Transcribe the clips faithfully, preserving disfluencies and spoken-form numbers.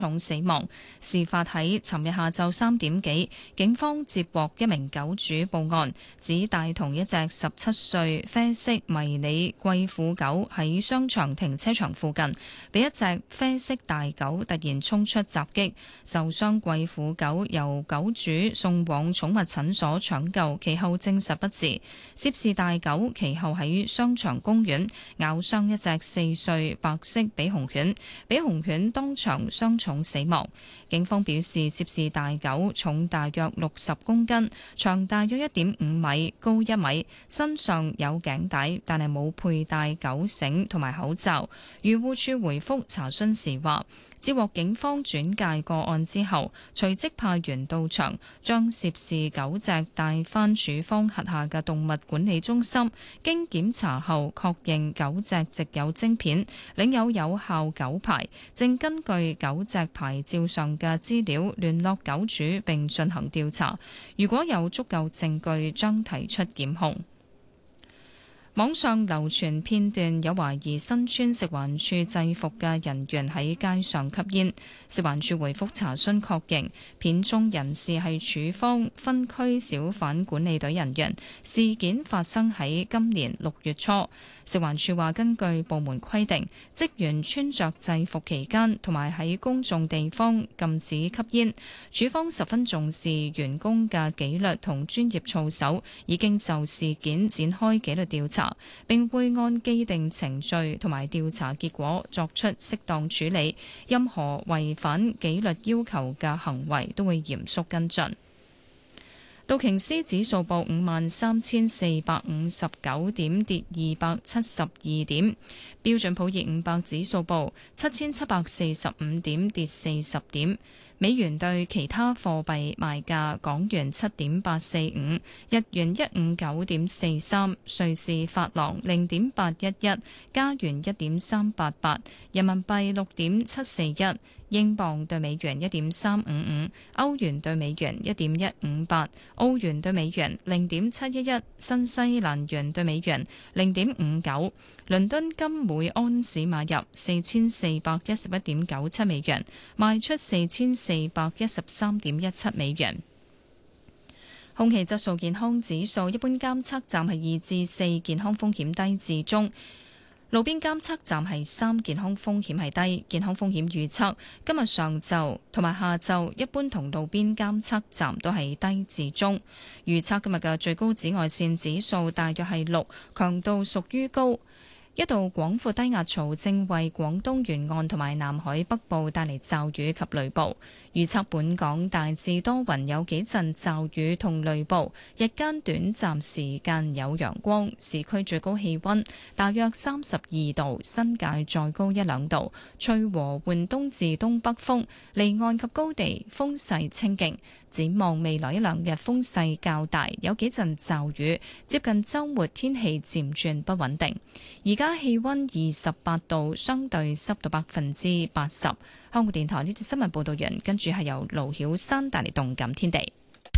重死亡。事發喺尋日下晝三點幾，警方接獲一名狗主報案，指帶同一隻十七歲啡色迷你貴婦狗喺商場停車場附近，被一隻啡色大狗突然衝出襲擊，受傷貴婦狗由狗主送往寵物診所搶救，其後證實不治。涉事大狗其後喺商場公園咬傷一隻四歲白色比熊犬，比熊犬當場傷重死亡。警方表示，涉事大狗重大約六十公斤，長大約一點五米，高一米，身上有頸帶，但係冇佩戴狗繩同埋口罩。漁護署回覆查詢時話，接獲警方轉介個案之後，隨即派員到場，將涉事狗隻帶返署方轄下嘅動物管理中心，經檢查後確認狗隻植有晶片，領有有效狗牌，正根據狗隻牌照上嘅資料聯絡狗主並進行調查，如果有足夠證據，將提出檢控。網上流傳片段有懷疑身穿食環署制服嘅人員喺街上吸煙，食環署回覆查詢確認，片中人士係署方分區小販管理隊人員，事件發生喺今年六月初。食環署話，根據部門規定，職員穿着制服期間同埋喺公眾地方禁止吸煙。署方十分重視員工嘅紀律同專業操守，已經就事件展開紀律調查，並會按既定程序同埋調查結果作出適當處理。任何違反紀律要求嘅行為都會嚴肅跟進。道瓊斯指數報五萬三千四百五十九點，跌二百七十二點。標準普爾五百指數報七千七百四十五點，跌四十點。美元對其他貨幣賣價：港元七點八四五，日元一五九點四三，瑞士法郎零點八一一，加元一點三八八，人民幣六點七四一。英鎊對美元一點三五五，歐元對美元一點一五八，澳元對美元零點七一一，新西蘭元對美元零點五九。倫敦金每安士買入四千四百一十一點九七美元，賣出四千四百一十三點一七美元。空氣質素健康指數，一般監測站係二至四，健康風險低至中。路邊監測站係三，健康風險係低。健康風險預測今日上晝同埋下晝，一般同路邊監測站都係低至中。預測今日嘅最高紫外線指數大約係六，強度屬於高。一道廣闊低壓槽正為廣東沿岸同埋南海北部帶嚟驟雨及雷暴。預測本港大致多雲，有幾陣驟雨同雷暴，日間短暫時間有陽光，市區最高氣溫大約三十二度，新界再高一兩度，吹和緩東至東北風，離岸及高地風勢清勁。展望未來一兩日風勢較大，有幾陣驟雨，接近週末天氣漸轉不穩定。而家氣溫二十八度，相對濕度百分之八十。香港電台呢節新聞報道完，跟住係由盧曉山帶嚟動感天地。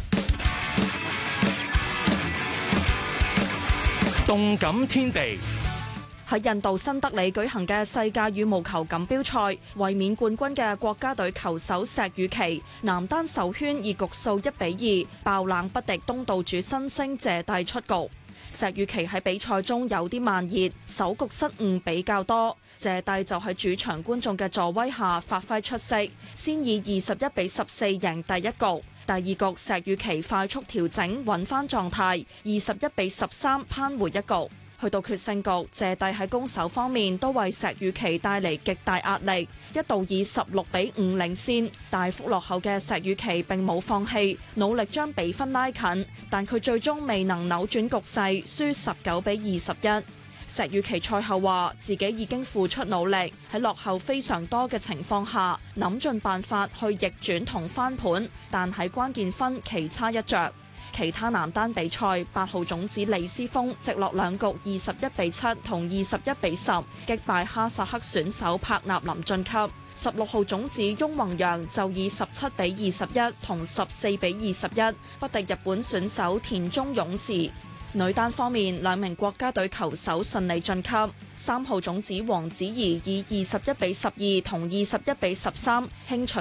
動感天地喺印度新德里舉行嘅世界羽毛球錦標賽，衛冕冠軍嘅國家隊球手石宇奇男單首圈以局數一比二爆冷不敵東道主新星謝帝出局。石宇奇喺比賽中有啲慢熱，首局失誤比較多。謝帝就喺主場觀眾嘅助威下發揮出色，先以二十一比十四贏第一局。第二局石宇奇快速調整揾翻狀態，二十一比十三扳回一局。去到決勝局，謝帝喺攻守方面都為石宇奇帶嚟極大壓力，一度以十六比五領先，大幅落後嘅石宇奇並冇放棄，努力將比分拉近，但佢最終未能扭轉局勢，輸十九比二十一。石宇奇賽後話自己已經付出努力，喺落後非常多嘅情況下，諗盡辦法去逆轉同翻盤，但喺關鍵分棋差一着。其他男單比賽，八號種子李斯峰直落兩局二十一比七同二十一比十擊敗哈薩克選手柏納林晉級。十六號種子翁宏陽就以十七比二十一同十四比二十一不敵日本選手田中勇士。 女單方面，兩名國家隊球手順利晉級。三號種子王子怡以二十一比十二同二十一比十三輕取